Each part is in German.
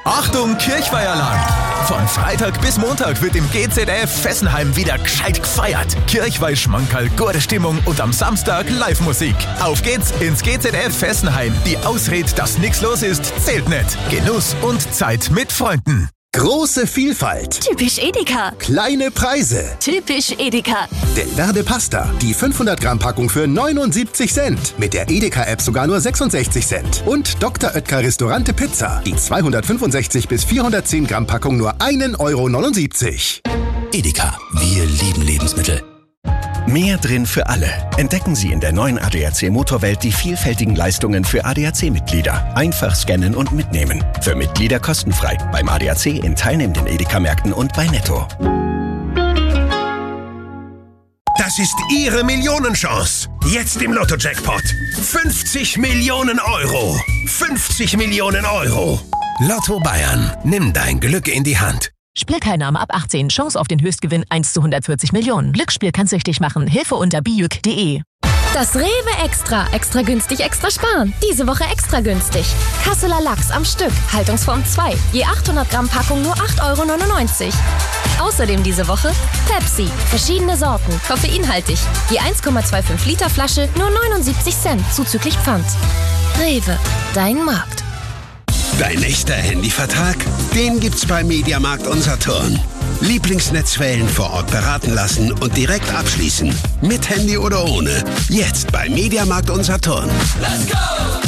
Achtung, Kirchweiheralarm! Von Freitag bis Montag wird im GZF Fessenheim wieder gescheit gefeiert. Kirchweih-Schmankerl, gute Stimmung und am Samstag Live-Musik. Auf geht's ins GZF Fessenheim. Die Ausrede, dass nichts los ist, zählt nicht. Genuss und Zeit mit Freunden. Große Vielfalt. Typisch Edeka. Kleine Preise. Typisch Edeka. Delverde Pasta. Die 500 Gramm Packung für 79 Cent. Mit der Edeka-App sogar nur 66 Cent. Und Dr. Oetker Restaurante Pizza. Die 265 bis 410 Gramm Packung nur 1,79 €. Edeka. Wir lieben Lebensmittel. Mehr drin für alle. Entdecken Sie in der neuen ADAC Motorwelt die vielfältigen Leistungen für ADAC-Mitglieder. Einfach scannen und mitnehmen. Für Mitglieder kostenfrei. Beim ADAC in teilnehmenden Edeka-Märkten und bei Netto. Das ist Ihre Millionenchance. Jetzt im Lotto-Jackpot. 50 Millionen €. 50 Millionen €. Lotto Bayern. Nimm dein Glück in die Hand. Spielteilnahme ab 18. Chance auf den Höchstgewinn 1 zu 140 Millionen. Glücksspiel kann süchtig machen. Hilfe unter bijuk.de. Das Rewe Extra. Extra günstig, extra sparen. Diese Woche extra günstig. Kasseler Lachs am Stück. Haltungsform 2. Je 800 Gramm Packung nur 8,99 €. Außerdem diese Woche Pepsi. Verschiedene Sorten. Koffeinhaltig. Je 1,25 Liter Flasche nur 79 Cent. Zuzüglich Pfand. Rewe. Dein Markt. Dein echter Handyvertrag? Den gibt's bei Mediamarkt und Saturn. Lieblingsnetzwellen vor Ort beraten lassen und direkt abschließen. Mit Handy oder ohne. Jetzt bei Mediamarkt und Saturn. Let's go!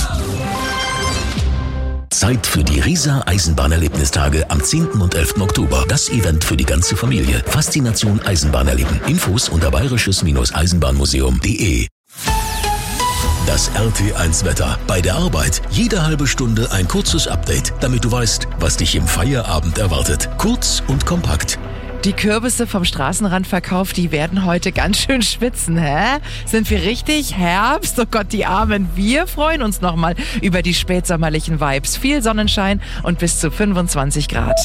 Zeit für die Riesa Eisenbahnerlebnistage am 10. und 11. Oktober. Das Event für die ganze Familie. Faszination Eisenbahn erleben. Infos unter bayerisches-eisenbahnmuseum.de. Das RT1-Wetter. Bei der Arbeit jede halbe Stunde ein kurzes Update, damit du weißt, was dich im Feierabend erwartet. Kurz und kompakt. Die Kürbisse vom Straßenrand verkauft, die werden heute ganz schön schwitzen, hä? Sind wir richtig Herbst? Oh Gott, die Armen. Wir freuen uns nochmal über die spätsommerlichen Vibes. Viel Sonnenschein und bis zu 25 Grad.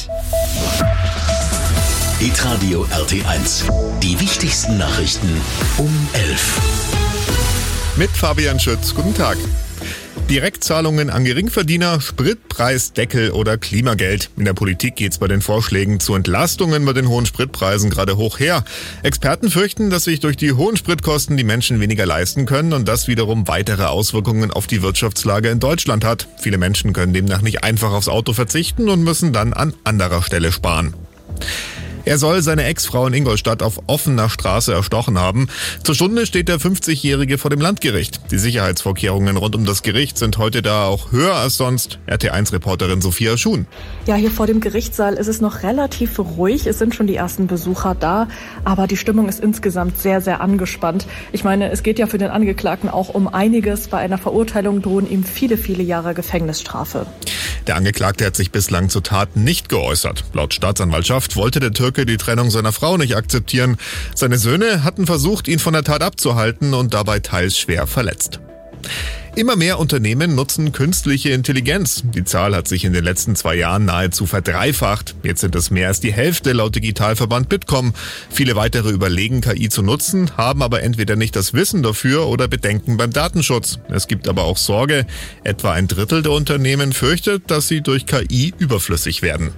Hitradio RT1. Die wichtigsten Nachrichten um 11. Mit Fabian Schütz. Guten Tag. Direktzahlungen an Geringverdiener, Spritpreisdeckel oder Klimageld. In der Politik geht's bei den Vorschlägen zu Entlastungen bei den hohen Spritpreisen gerade hoch her. Experten fürchten, dass sich durch die hohen Spritkosten die Menschen weniger leisten können und das wiederum weitere Auswirkungen auf die Wirtschaftslage in Deutschland hat. Viele Menschen können demnach nicht einfach aufs Auto verzichten und müssen dann an anderer Stelle sparen. Er soll seine Ex-Frau in Ingolstadt auf offener Straße erstochen haben. Zur Stunde steht der 50-Jährige vor dem Landgericht. Die Sicherheitsvorkehrungen rund um das Gericht sind heute da auch höher als sonst. RT1-Reporterin Sophia Schuhn. Ja, hier vor dem Gerichtssaal ist es noch relativ ruhig. Es sind schon die ersten Besucher da, aber die Stimmung ist insgesamt sehr, sehr angespannt. Ich meine, es geht ja für den Angeklagten auch um einiges. Bei einer Verurteilung drohen ihm viele, viele Jahre Gefängnisstrafe. Der Angeklagte hat sich bislang zur Tat nicht geäußert. Laut Staatsanwaltschaft wollte der Türke die Trennung seiner Frau nicht akzeptieren. Seine Söhne hatten versucht, ihn von der Tat abzuhalten und dabei teils schwer verletzt. Immer mehr Unternehmen nutzen künstliche Intelligenz. Die Zahl hat sich in den letzten 2 Jahren nahezu verdreifacht. Jetzt sind es mehr als die Hälfte laut Digitalverband Bitkom. Viele weitere überlegen, KI zu nutzen, haben aber entweder nicht das Wissen dafür oder Bedenken beim Datenschutz. Es gibt aber auch Sorge. Etwa 1/3 der Unternehmen fürchtet, dass sie durch KI überflüssig werden.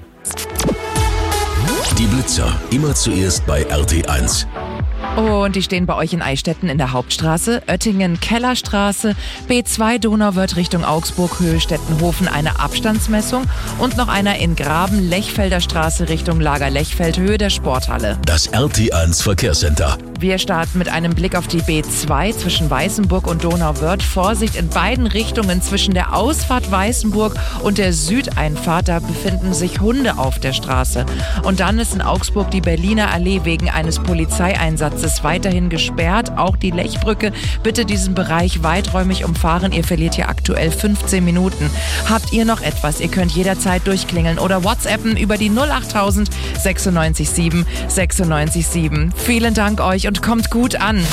Die Blitzer. Immer zuerst bei RT1. Und die stehen bei euch in Eichstätten in der Hauptstraße, Oettingen Kellerstraße, B2 Donauwörth Richtung Augsburg, Höhe Stettenhofen eine Abstandsmessung und noch einer in Graben Lechfelder Straße Richtung Lager Lechfeld, Höhe der Sporthalle. Das RT1 Verkehrscenter. Wir starten mit einem Blick auf die B2 zwischen Weißenburg und Donauwörth. Vorsicht in beiden Richtungen zwischen der Ausfahrt Weißenburg und der Südeinfahrt. Da befinden sich Hunde auf der Straße. Und dann ist in Augsburg die Berliner Allee wegen eines Polizeieinsatzes weiterhin gesperrt. Auch die Lechbrücke. Bitte diesen Bereich weiträumig umfahren. Ihr verliert hier aktuell 15 Minuten. Habt ihr noch etwas? Ihr könnt jederzeit durchklingeln oder WhatsAppen über die 08000 96 7 96 7. Vielen Dank euch und kommt gut an.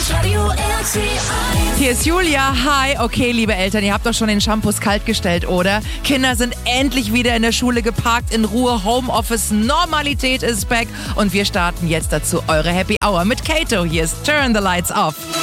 Hier ist Julia. Hi. Okay, liebe Eltern, ihr habt doch schon den Shampoos kalt gestellt, oder? Kinder sind endlich wieder in der Schule geparkt, in Ruhe, Homeoffice, Normalität ist back und wir starten jetzt dazu eure Happy Hour mit Kato. Hier ist Turn the Lights Off.